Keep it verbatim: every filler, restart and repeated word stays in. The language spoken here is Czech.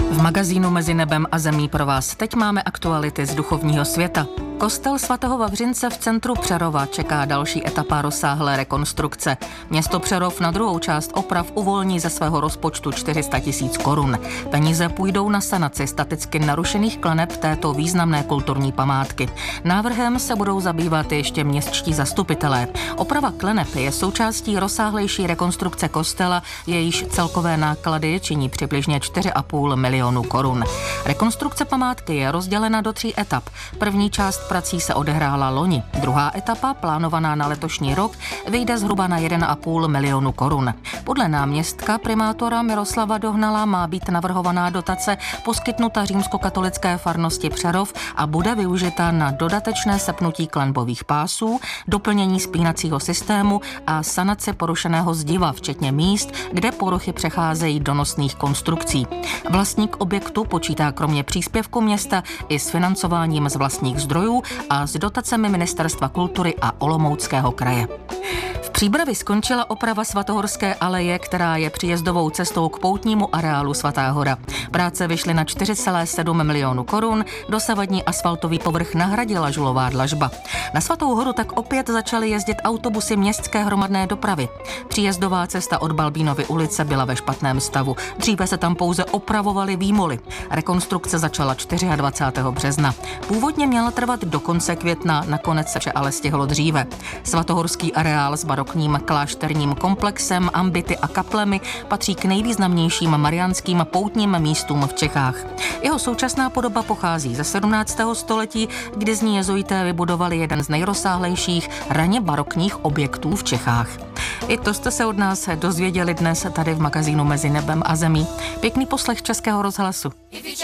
V magazínu Mezi nebem a zemí pro vás teď máme aktuality z duchovního světa. Kostel svatého Vavřince v centru Přerova čeká další etapa rozsáhlé rekonstrukce. Město Přerov na druhou část oprav uvolní ze svého rozpočtu čtyři sta tisíc korun. Peníze půjdou na sanaci staticky narušených kleneb této významné kulturní památky. Návrhem se budou zabývat ještě městští zastupitelé. Oprava kleneb je součástí rozsáhlejší rekonstrukce kostela, jejíž celkové náklady činí přibližně čtyři a půl milionu korun. Rekonstrukce památky je rozdělena do tří etap. První část prací se odehrála loni. Druhá etapa, plánovaná na letošní rok, vyjde zhruba na jeden a půl milionu korun. Podle náměstka primátora Miroslava Dohnala má být navrhovaná dotace poskytnuta římskokatolické farnosti Přerov a bude využita na dodatečné sepnutí klenbových pásů, doplnění spínacího systému a sanaci porušeného zdiva, včetně míst, kde poruchy přecházejí do nosných konstrukcí. Vlastník objektu počítá kromě příspěvku města i s financováním z vlastních zdrojů a s dotacemi Ministerstva kultury a Olomouckého kraje. V Příbravi skončila oprava Svatohorské aleje, která je příjezdovou cestou k poutnímu areálu Svatá hora. Práce vyšly na čtyři celá sedm milionu korun, dosavadní asfaltový povrch nahradila žulová dlažba. Na Svatou horu tak opět začaly jezdit autobusy městské hromadné dopravy. Příjezdová cesta od Balbínovy ulice byla ve špatném stavu. Dříve se tam pouze opravovaly výmoly. Rekonstrukce začala dvacátého čtvrtého března. Původně měla trvat do konce května, nakonec se vše ale stihlo dříve. Svatohorský areál s barokním klášterním komplexem, ambity a kaplemi patří k nejvýznamnějším mariánským poutním místům v Čechách. Jeho současná podoba pochází ze sedmnáctého století, kdy z ní jezuité vybudovali jeden z nejrozsáhlejších raně barokních objektů v Čechách. I to jste se od nás dozvěděli dnes tady v magazínu Mezi nebem a zemí. Pěkný poslech Českého rozhlasu.